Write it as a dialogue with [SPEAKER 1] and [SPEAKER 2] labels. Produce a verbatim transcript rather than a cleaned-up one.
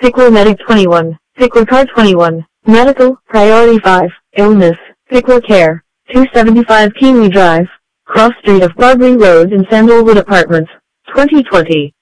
[SPEAKER 1] Pickler Medic twenty-one, Pickler Car twenty-one, Medical, Priority five, Illness, Pickler Care, two seventy-five Keenly Drive, Cross Street of Barbary Road in Sandalwood Apartments, twenty twenty.